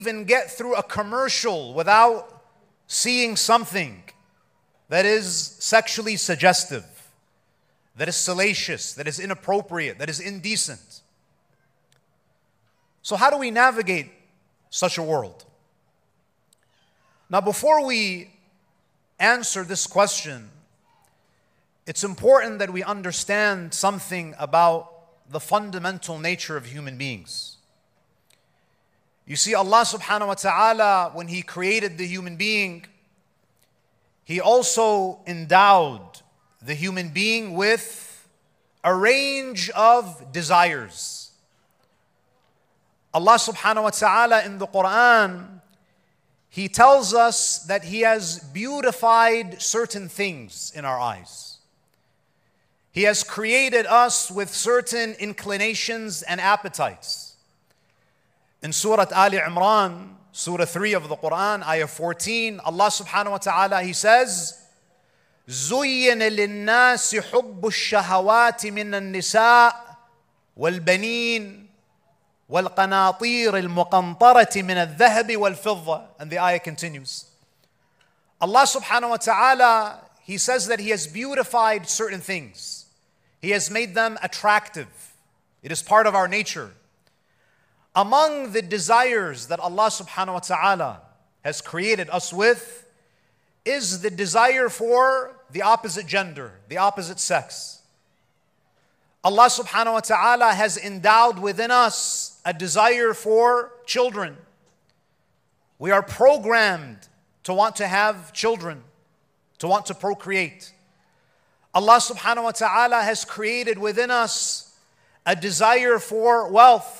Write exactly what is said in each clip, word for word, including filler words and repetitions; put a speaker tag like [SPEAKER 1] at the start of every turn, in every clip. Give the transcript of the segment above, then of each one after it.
[SPEAKER 1] even get through a commercial without seeing something that is sexually suggestive, that is salacious, that is inappropriate, that is indecent. So how do we navigate such a world? Now, before we answer this question, it's important that we understand something about the fundamental nature of human beings. You see, Allah subhanahu wa ta'ala, when He created the human being, He also endowed the human being with a range of desires. Allah subhanahu wa ta'ala in the Quran, He tells us that He has beautified certain things in our eyes. He has created us with certain inclinations and appetites. In Surah Ali Imran, Surah three of the Quran, Ayah fourteen, Allah subhanahu wa ta'ala, He says, زُيِّنَ لِلنَّاسِ حُبُّ الشَّهَوَاتِ مِنَ النِّسَاءِ وَالْبَنِينَ وَالْقَنَاطِيرِ الْمُقَنطَرَةِ مِنَ الذَّهَبِ وَالْفِضَّةِ. And the ayah continues. Allah subhanahu wa ta'ala, He says that He has beautified certain things. He has made them attractive. It is part of our nature. Among the desires that Allah subhanahu wa ta'ala has created us with is the desire for the opposite gender, the opposite sex. Allah subhanahu wa ta'ala has endowed within us a desire for children. We are programmed to want to have children, to want to procreate. Allah subhanahu wa ta'ala has created within us a desire for wealth.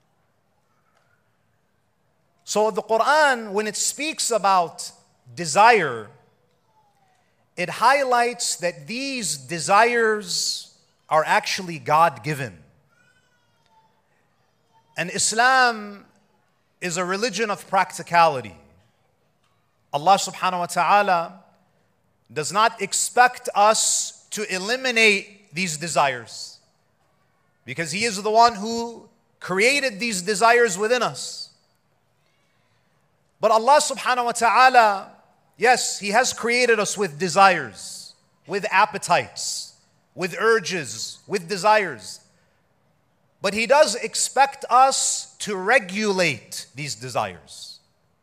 [SPEAKER 1] So the Quran, when it speaks about desire, it highlights that these desires are actually God-given. And Islam is a religion of practicality. Allah subhanahu wa ta'ala does not expect us to eliminate these desires, because He is the one who created these desires within us. But Allah subhanahu wa ta'ala, yes, He has created us with desires, with appetites, with urges, with desires. But He does expect us to regulate these desires.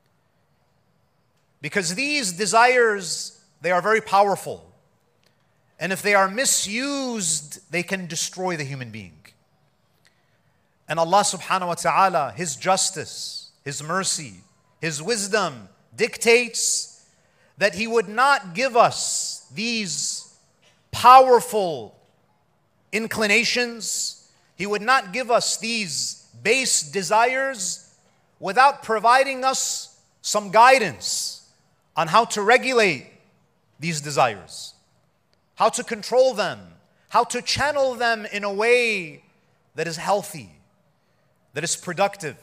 [SPEAKER 1] Because these desires, they are very powerful. And if they are misused, they can destroy the human being. And Allah subhanahu wa ta'ala, His justice, His mercy, His wisdom dictates that He would not give us these powerful inclinations. He would not give us these base desires without providing us some guidance on how to regulate these desires, how to control them, how to channel them in a way that is healthy, that is productive.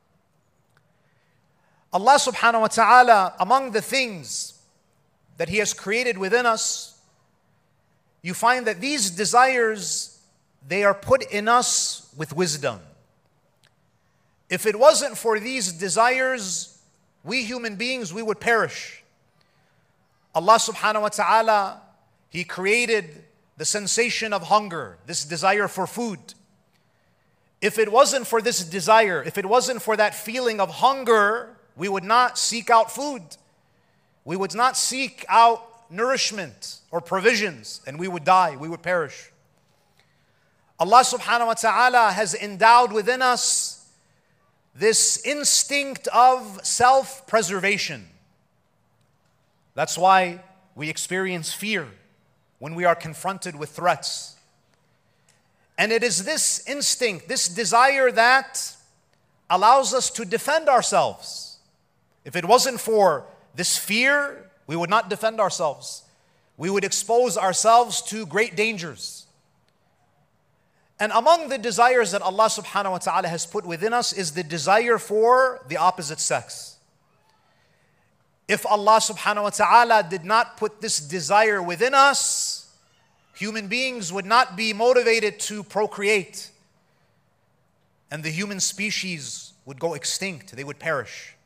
[SPEAKER 1] Allah subhanahu wa ta'ala, among the things that He has created within us, you find that these desires, they are put in us with wisdom. If it wasn't for these desires, we human beings, we would perish. Allah subhanahu wa ta'ala, He created the sensation of hunger, this desire for food. If it wasn't for this desire, if it wasn't for that feeling of hunger, we would not seek out food. We would not seek out nourishment or provisions, and we would die, we would perish. Allah subhanahu wa ta'ala has endowed within us this instinct of self-preservation. That's why we experience fear when we are confronted with threats. And it is this instinct, this desire that allows us to defend ourselves. If it wasn't for this fear, we would not defend ourselves. We would expose ourselves to great dangers. And among the desires that Allah subhanahu wa ta'ala has put within us is the desire for the opposite sex. If Allah subhanahu wa ta'ala did not put this desire within us, human beings would not be motivated to procreate. And the human species would go extinct. They would perish.